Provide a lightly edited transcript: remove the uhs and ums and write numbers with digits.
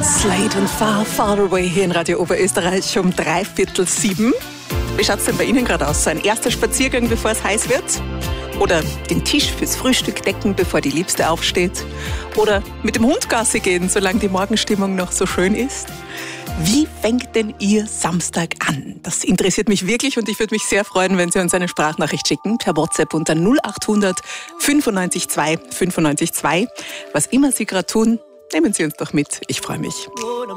Slade und Far, Far Away hier in Radio Oberösterreich um 6:45. Wie schaut es denn bei Ihnen gerade aus? So ein erster Spaziergang, bevor es heiß wird? Oder den Tisch fürs Frühstück decken, bevor die Liebste aufsteht? Oder mit dem Hund Gassi gehen, solange die Morgenstimmung noch so schön ist? Wie fängt denn Ihr Samstag an? Das interessiert mich wirklich und ich würde mich sehr freuen, wenn Sie uns eine Sprachnachricht schicken per WhatsApp unter 0800 95 2 95 2. Was immer Sie gerade tun, nehmen Sie uns doch mit. Ich freue mich.